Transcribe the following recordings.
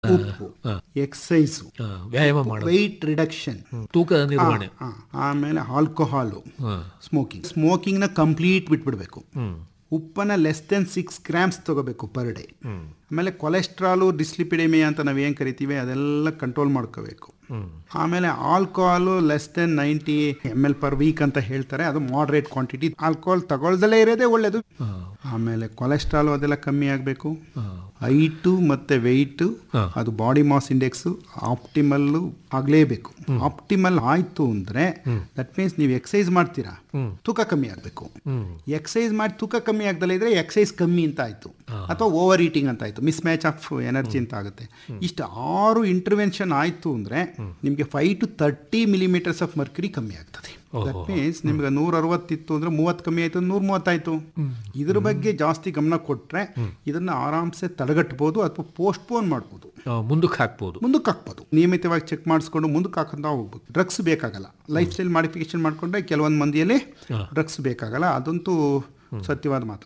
ಉಪ್ಪು, ಎಕ್ಸಸೈಸು, ವ್ಯಾಯಾಮ ಮಾಡೋದು, ವೆಯ್ಟ್ ರಿಡಕ್ಷನ್, ತೂಕದ ನಿರ್ವಹಣೆ, ಆಮೇಲೆ ಆಲ್ಕೋಹಾಲು, ಸ್ಮೋಕಿಂಗ್ನ ಕಂಪ್ಲೀಟ್ ಬಿಟ್ಬಿಡ್ಬೇಕು. ಉಪ್ಪನ್ನ ಲೆಸ್ ದೆನ್ 6 grams ತಗೋಬೇಕು ಪರ್ ಡೇ. ಆಮೇಲೆ ಕೊಲೆಸ್ಟ್ರಾಲು, ಡಿಸ್ಲಿಪಿಡೆಮಿಯಾ ಅಂತ ನಾವೇನು ಕರಿತೀವಿ ಅದೆಲ್ಲ ಕಂಟ್ರೋಲ್ ಮಾಡ್ಕೋಬೇಕು. ಆಮೇಲೆ alcohol less than 90 ml per week ಅಂತ ಹೇಳ್ತಾರೆ, ಅದು ಮಾಡ್ರೇಟ್ ಕ್ವಾಂಟಿಟಿ. ಆಲ್ಕೋಹಾಲ್ ತಗೊಳ್ದಲ್ಲೇ ಇರೋದೇ ಒಳ್ಳೇದು. ಆಮೇಲೆ ಕೊಲೆಸ್ಟ್ರಾಲು ಅದೆಲ್ಲ ಕಮ್ಮಿ ಆಗಬೇಕು. ಹೈಟು ಮತ್ತು ವೆಯ್ಟು, ಅದು ಬಾಡಿ ಮಾಸ್ ಇಂಡೆಕ್ಸು ಆಪ್ಟಿಮಲ್ಲು ಆಗಲೇಬೇಕು. ಆಪ್ಟಿಮಲ್ ಆಯಿತು ಅಂದರೆ ದಟ್ ಮೀನ್ಸ್ ನೀವು ಎಕ್ಸಸೈಸ್ ಮಾಡ್ತೀರಾ, ತೂಕ ಕಮ್ಮಿ ಆಗಬೇಕು. ಎಕ್ಸಸೈಸ್ ಮಾಡಿ ತೂಕ ಕಮ್ಮಿ ಆಗದಲ್ಲೇ ಇದ್ರೆ ಎಕ್ಸಸೈಸ್ ಕಮ್ಮಿ ಅಂತ ಆಯಿತು, ಅಥವಾ ಓವರ್ ಈಟಿಂಗ್ ಅಂತ ಆಯಿತು, ಮಿಸ್ ಮ್ಯಾಚ್ ಆಫ್ ಎನರ್ಜಿ ಅಂತ ಆಗುತ್ತೆ. ಇಷ್ಟು 6 ಇಂಟರ್ವೆನ್ಷನ್ ಆಯಿತು ಅಂದರೆ ನಿಮಗೆ 5 to 30 millimeters ಆಫ್ ಮರ್ಕ್ಯುರಿ ಕಮ್ಮಿ ಆಗ್ತದೆ. ದಟ್ ಮೀನ್ಸ್ ನಿಮ್ಗೆ 160 ಇತ್ತು ಅಂದರೆ 30 ಕಮ್ಮಿ ಆಯಿತು, 130 ಆಯಿತು. ಇದ್ರ ಬಗ್ಗೆ ಜಾಸ್ತಿ ಗಮನ ಕೊಟ್ಟರೆ ಇದನ್ನು ಆರಾಮ್ಸೆ ತಡೆಗಟ್ಬೋದು ಅಥವಾ ಪೋಸ್ಟ್ಪೋನ್ ಮಾಡ್ಬೋದು, ಮುಂದಕ್ಕೆ ಹಾಕ್ಬೋದು. ನಿಯಮಿತವಾಗಿ ಚೆಕ್ ಮಾಡಿಸ್ಕೊಂಡು ಮುಂದಕ್ಕೆ ಹಾಕೊಂತ ಹೋಗ್ಬೋದು. ಡ್ರಗ್ಸ್ ಬೇಕಾಗಲ್ಲ. ಲೈಫ್ ಸ್ಟೈಲ್ ಮಾಡಿಫಿಕೇಶನ್ ಮಾಡಿಕೊಂಡ್ರೆ ಕೆಲವೊಂದು ಮಂದಿಯಲ್ಲಿ ಡ್ರಗ್ಸ್ ಬೇಕಾಗಲ್ಲ, ಅದಂತೂ ಸತ್ಯವಾದ ಮಾತು.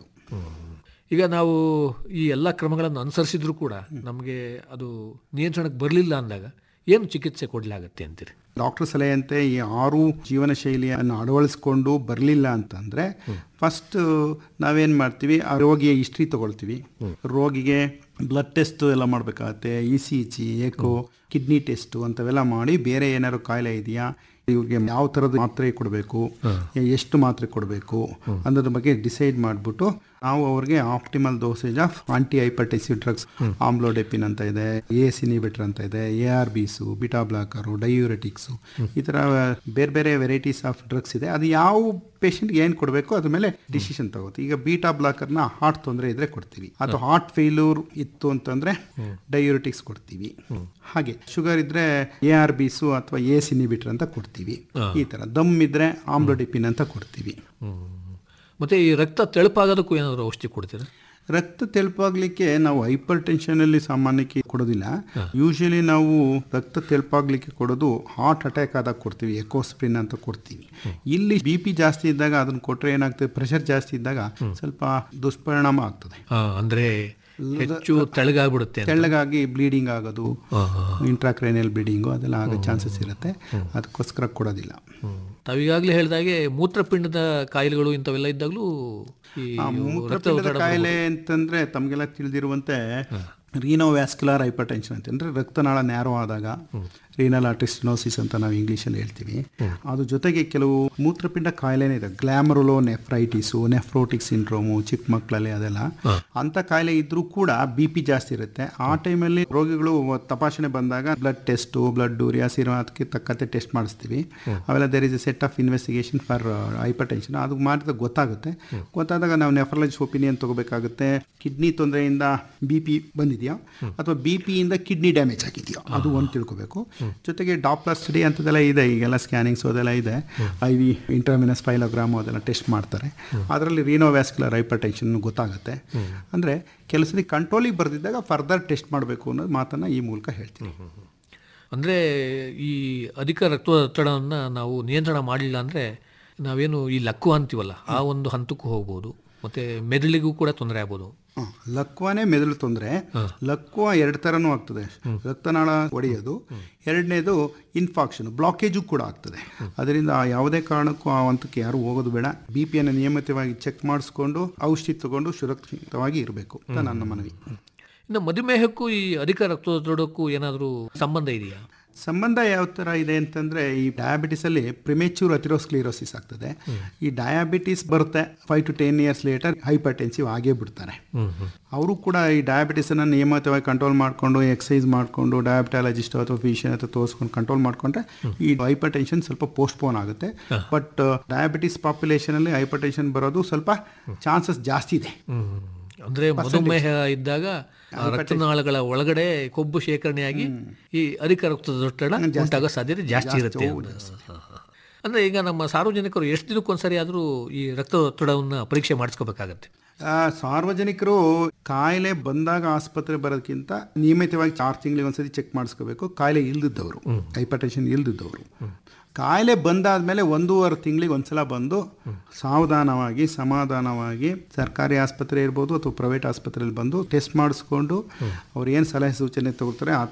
ಈಗ ನಾವು ಈ ಎಲ್ಲ ಕ್ರಮಗಳನ್ನು ಅನುಸರಿಸಿದ್ರು ಕೂಡ ನಮಗೆ ಅದು ನಿಯಂತ್ರಣಕ್ಕೆ ಬರಲಿಲ್ಲ ಅಂದಾಗ ಏನು ಚಿಕಿತ್ಸೆ ಕೊಡಲಾಗುತ್ತೆ ಅಂತೀರಿ? ಡಾಕ್ಟರ್ ಸಲಹೆಯಂತೆ ಈ 6 ಜೀವನ ಶೈಲಿಯನ್ನು ಅಳವಡಿಸ್ಕೊಂಡು ಬರಲಿಲ್ಲ ಅಂತಂದರೆ ಫಸ್ಟ್ ನಾವೇನು ಮಾಡ್ತೀವಿ, ಆ ರೋಗಿಯ ಹಿಸ್ಟ್ರಿ ತೊಗೊಳ್ತೀವಿ. ರೋಗಿಗೆ ಬ್ಲಡ್ ಟೆಸ್ಟ್ ಎಲ್ಲ ಮಾಡಬೇಕಾಗತ್ತೆ, ECG, ಎಕೋ, ಕಿಡ್ನಿ ಟೆಸ್ಟು ಅಂಥವೆಲ್ಲ ಮಾಡಿ ಬೇರೆ ಏನಾದ್ರು ಕಾಯಿಲೆ ಇದೆಯಾ, ಇವ್ರಿಗೆ ಯಾವ ಥರದ ಮಾತ್ರೆ ಕೊಡಬೇಕು, ಎಷ್ಟು ಮಾತ್ರೆ ಕೊಡಬೇಕು ಅನ್ನೋದ್ರ ಬಗ್ಗೆ ಡಿಸೈಡ್ ಮಾಡಿಬಿಟ್ಟು ನಾವು ಅವ್ರಿಗೆ optimal dosage of aunty hypertensive drugs, ಆಮ್ಲೋಡೆಪಿನ್ ಅಂತ ಇದೆ, ACE ಇನ್ಹಿಬಿಟರ್ ಅಂತ ಇದೆ, ARBಸು, ಬಿಟಾ ಬ್ಲಾಕರು, ಡಯೂರೆಟಿಕ್ಸು, ಈ ಥರ ಬೇರೆ ಬೇರೆ ವೆರೈಟೀಸ್ ಆಫ್ ಡ್ರಗ್ಸ್ ಇದೆ. ಅದು ಯಾವ ಪೇಷಂಟ್ಗೆ ಏನು ಕೊಡಬೇಕು ಅದ್ರ ಮೇಲೆ ಡಿಸಿಷನ್ ತಗೋತೀವಿ. ಈಗ ಬೀಟಾ ಬ್ಲಾಕರ್ನ ಹಾರ್ಟ್ ತೊಂದರೆ ಇದ್ರೆ ಕೊಡ್ತೀವಿ, ಅಥವಾ ಹಾರ್ಟ್ ಫೇಲ್ಯೂರ್ ಇತ್ತು ಅಂತಂದರೆ ಡಯೂರೆಟಿಕ್ಸ್ ಕೊಡ್ತೀವಿ. ಹಾಗೆ ಶುಗರ್ ಇದ್ರೆ ARBಸು ಅಥವಾ ACE ಇನ್ಹಿಬಿಟರ್ ಅಂತ ಕೊಡ್ತೀವಿ. ಈ ಥರ ದಮ್ ಇದ್ರೆ ಆಮ್ಲೋಡೆಪಿನ್ ಅಂತ ಕೊಡ್ತೀವಿ. ಮತ್ತು ಈ ರಕ್ತ ತೆಳುಪಾಗೋದಕ್ಕೂ ಏನಾದರೂ ಔಷಧಿ ಕೊಡ್ತೀರಾ? ರಕ್ತ ತೆಳುಪಾಗಲಿಕ್ಕೆ ನಾವು ಹೈಪರ್ ಟೆನ್ಷನಲ್ಲಿ ಸಾಮಾನ್ಯಕ್ಕೆ ಕೊಡೋದಿಲ್ಲ. ಯೂಶಲಿ ನಾವು ರಕ್ತ ತೆಳುಪಾಗಲಿಕ್ಕೆ ಕೊಡೋದು ಹಾರ್ಟ್ ಅಟ್ಯಾಕ್ ಆದಾಗ ಕೊಡ್ತೀವಿ, ಎಕೋಸ್ಪ್ರಿನ್ ಅಂತ ಕೊಡ್ತೀವಿ. ಇಲ್ಲಿ BP ಜಾಸ್ತಿ ಇದ್ದಾಗ ಅದನ್ನು ಕೊಟ್ಟರೆ ಏನಾಗ್ತದೆ, ಪ್ರೆಷರ್ ಜಾಸ್ತಿ ಇದ್ದಾಗ ಸ್ವಲ್ಪ ದುಷ್ಪರಿಣಾಮ ಆಗ್ತದೆ. ಅಂದರೆ ಹೆಚ್ಚು ತೆಳ್ಳಗಾಗಿ ಬ್ಲೀಡಿಂಗ್ ಆಗೋದು, ಇಂಟ್ರಾಕ್ರೈನಿಯಲ್ ಬ್ಲೀಡಿಂಗು ಅದೆಲ್ಲ ಆಗೋ ಚಾನ್ಸಸ್ ಇರುತ್ತೆ. ಅದಕ್ಕೋಸ್ಕರ ಕೊಡೋದಿಲ್ಲ. ತಾವೀಗಾಗಲೇ ಹೇಳಿದಾಗೆ ಮೂತ್ರಪಿಂಡದ ಕಾಯಿಲೆಗಳು ಇಂಥವೆಲ್ಲ ಇದ್ದಾಗಲೂ ಮೂತ್ರಪಿಂಡದ ಕಾಯಿಲೆ ಅಂತಂದರೆ ತಮಗೆಲ್ಲ ತಿಳಿದಿರುವಂತೆ ರೀನೋವ್ಯಾಸ್ಕ್ಯುಲರ್ ಹೈಪರ್ಟೆನ್ಷನ್ ಅಂತಂದರೆ ರಕ್ತನಾಳ ನ್ಯಾರೋ ಆದಾಗ ರೀನಲ್ ಆರ್ಟರಿ ಸ್ಟೆನೋಸಿಸ್ ಅಂತ ನಾವು ಇಂಗ್ಲೀಷಲ್ಲಿ ಹೇಳ್ತೀವಿ. ಅದ್ರ ಜೊತೆಗೆ ಕೆಲವು ಮೂತ್ರಪಿಂಡ ಕಾಯಿಲೆನೇ ಇದೆ, ಗ್ಲಾಮರುಲೋ ನೆಫ್ರೈಟಿಸು, ನೆಫ್ರೋಟಿಕ್ ಸಿಂಡ್ರೋಮು, ಚಿಕ್ಕ ಮಕ್ಕಳಲ್ಲಿ ಅದೆಲ್ಲ. ಅಂಥ ಕಾಯಿಲೆ ಇದ್ರೂ ಕೂಡ BP ಜಾಸ್ತಿ ಇರುತ್ತೆ. ಆ ಟೈಮಲ್ಲಿ ರೋಗಿಗಳು ತಪಾಸಣೆ ಬಂದಾಗ blood test, blood urea, serum ಅದಕ್ಕೆ ತಕ್ಕಂತೆ ಟೆಸ್ಟ್ ಮಾಡಿಸ್ತೀವಿ. ಅವೆಲ್ಲ there is A set of investigation for hyper tension. ಅದು ಮಾಡಿದಾಗ ಗೊತ್ತಾದಾಗ ನಾವು ನೆಫ್ರಾಲಜಿಸ್ಟ್ ಒಪಿನಿಯನ್ ತಗೋಬೇಕಾಗುತ್ತೆ. ಕಿಡ್ನಿ ತೊಂದರೆಯಿಂದ BP ಬಂದಿದೆಯಾ ಅಥವಾ BPಯಿಂದ ಕಿಡ್ನಿ ಡ್ಯಾಮೇಜ್ ಆಗಿದೆಯಾ ಅದು ಒಂದು ತಿಳ್ಕೋಬೇಕು. ಜೊತೆಗೆ ಡಾಪ್ಲರ್ ಸ್ಟಡಿ ಅಂಥದ್ದೆಲ್ಲ ಇದೆ, ಈಗೆಲ್ಲ ಸ್ಕ್ಯಾನಿಂಗ್ಸ್ ಅದೆಲ್ಲ ಇದೆ. IV ಇಂಟ್ರಾವಿನಸ್ ಫೈಲೋಗ್ರಾಮ್ ಅದೆಲ್ಲ ಟೆಸ್ಟ್ ಮಾಡ್ತಾರೆ. ಅದರಲ್ಲಿ ರೀನೋವ್ಯಾಸ್ಕ್ಯುಲರ್ ಹೈಪರ್ ಟೆನ್ಷನ್ ಗೊತ್ತಾಗುತ್ತೆ. ಅಂದರೆ ಕೆಲಸದ ಕಂಟ್ರೋಲಿಗೆ ಬರೆದಿದ್ದಾಗ ಫರ್ದರ್ ಟೆಸ್ಟ್ ಮಾಡಬೇಕು ಅನ್ನೋದು ಮಾತನ್ನು ಈ ಮೂಲಕ ಹೇಳ್ತೀನಿ. ಅಂದರೆ ಈ ಅಧಿಕ ರಕ್ತದೊತ್ತಡವನ್ನು ನಾವು ನಿಯಂತ್ರಣ ಮಾಡಲಿಲ್ಲ ಅಂದರೆ ನಾವೇನು ಈ ಲಕ್ಕು ಅಂತೀವಲ್ಲ ಆ ಒಂದು ಹಂತಕ್ಕೂ ಹೋಗ್ಬೋದು, ಮತ್ತು ಮೆದುಳಿಗೂ ಕೂಡ ತೊಂದರೆ ಆಗ್ಬೋದು. ಲಕ್ವಾನೇ ಮೆದುಳು ತೊಂದರೆ. ಲಕ್ವ 2 ಥರನೂ ಆಗ್ತದೆ, ರಕ್ತನಾಳ ಒಡೆಯೋದು, ಎರಡನೇದು ಇನ್ಫಾಕ್ಷನ್, ಬ್ಲಾಕೇಜು ಕೂಡ ಆಗ್ತದೆ. ಅದರಿಂದ ಯಾವುದೇ ಕಾರಣಕ್ಕೂ ಆ ಹಂತಕ್ಕೆ ಯಾರು ಹೋಗೋದು ಬೇಡ. BP ನಿಯಮಿತವಾಗಿ ಚೆಕ್ ಮಾಡಿಸ್ಕೊಂಡು ಔಷಧಿ ತಗೊಂಡು ಸುರಕ್ಷಿತವಾಗಿ ಇರಬೇಕು ಅಂತ ನನ್ನ ಮನವಿ. ಇನ್ನು ಮಧುಮೇಹಕ್ಕೂ ಈ ಅಧಿಕ ರಕ್ತದೊತ್ತಡಕ್ಕೂ ಏನಾದರೂ ಸಂಬಂಧ ಇದೆಯಾ? ಸಂಬಂಧ ಯಾವ ಥರ ಇದೆ ಅಂತಂದರೆ, ಈ ಡಯಾಬಿಟಿಸಲ್ಲಿ ಪ್ರಿಮೆಚ್ಯೂರ್ ಅಥೆರೋಸ್ಕ್ಲಿರೋಸಿಸ್ ಆಗ್ತದೆ. ಈ ಡಯಾಬಿಟಿಸ್ ಬರುತ್ತೆ 5 to 10 years ಲೇಟರ್ ಹೈಪರ್ ಟೆನ್ಸಿವ್ ಆಗೇ ಬಿಡ್ತಾರೆ. ಅವರು ಕೂಡ ಈ ಡಯಾಬಿಟಿಸನ್ನು ನಿಯಮಿತವಾಗಿ ಕಂಟ್ರೋಲ್ ಮಾಡಿಕೊಂಡು ಎಕ್ಸಸೈಸ್ ಮಾಡಿಕೊಂಡು ಡಯಾಬಿಟಾಲಜಿಸ್ಟ್ ಅಥವಾ ಫಿಸಿಷಿಯನ್ ಅಥವಾ ತೋರಿಸ್ಕೊಂಡು ಕಂಟ್ರೋಲ್ ಮಾಡಿಕೊಂಡ್ರೆ ಈ ಹೈಪರ್ ಟೆನ್ಷನ್ ಸ್ವಲ್ಪ ಪೋಸ್ಟ್ಪೋನ್ ಆಗುತ್ತೆ. ಬಟ್ ಡಯಾಬಿಟಿಸ್ ಪಾಪ್ಯುಲೇಷನಲ್ಲಿ ಹೈಪರ್ ಟೆನ್ಷನ್ ಬರೋದು ಸ್ವಲ್ಪ ಚಾನ್ಸಸ್ ಜಾಸ್ತಿ ಇದೆ. ಅಂದರೆ ಮಧುಮೇಹ ಇದ್ದಾಗ ರಕ್ತನಾಳಗಳ ಒಳಗಡೆ ಕೊಬ್ಬು ಶೇಖರಣೆಯಾಗಿ ಈ ಅಧಿಕ ರಕ್ತದೊತ್ತಡ ಉಂಟಾಗೋ ಸಾಧ್ಯತೆ ಜಾಸ್ತಿ ಇರುತ್ತೆ. ಅಂದರೆ ಈಗ ನಮ್ಮ ಸಾರ್ವಜನಿಕರು ಎಷ್ಟು ದಿನಕ್ಕೊಂದ್ಸರಿ ಆದರೂ ಈ ರಕ್ತದೊತ್ತಡವನ್ನು ಪರೀಕ್ಷೆ ಮಾಡಿಸ್ಕೋಬೇಕಾಗತ್ತೆ? ಸಾರ್ವಜನಿಕರು ಕಾಯಿಲೆ ಬಂದಾಗ ಆಸ್ಪತ್ರೆ ಬರೋದಕ್ಕಿಂತ ನಿಯಮಿತವಾಗಿ 6 ತಿಂಗಳಿಗೆ ಒಂದ್ಸತಿ ಚೆಕ್ ಮಾಡಿಸ್ಕೋಬೇಕು. ಕಾಯಿಲೆ ಇಲ್ದಿದ್ದವರು, ಹೈಪರ್ ಟೆನ್ಷನ್ ಇಲ್ದಿದ್ದವರು. ಕಾಯಿಲೆ ಬಂದಾದಮೇಲೆ 1.5 ತಿಂಗಳಿಗೆ ಒಂದ್ಸಲ ಬಂದು ಸಾವಧಾನವಾಗಿ ಸಮಾಧಾನವಾಗಿ ಸರ್ಕಾರಿ ಆಸ್ಪತ್ರೆ ಇರ್ಬೋದು ಅಥವಾ ಪ್ರೈವೇಟ್ ಆಸ್ಪತ್ರೆಯಲ್ಲಿ ಬಂದು ಟೆಸ್ಟ್ ಮಾಡಿಸ್ಕೊಂಡು ಅವ್ರು ಏನು ಸಲಹೆ ಸೂಚನೆ ತಗೋತಾರೆ ಆ